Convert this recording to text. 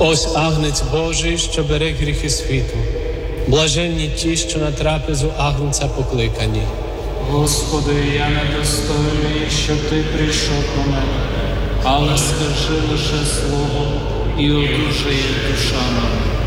Ось Агнець Божий, що бере гріхи світу. Блаженні ті, що на трапезу Агнця покликані. Господи, я недостойний, щоб Ти прийшов до мене, але скажи лише слово, і одужає душа моя.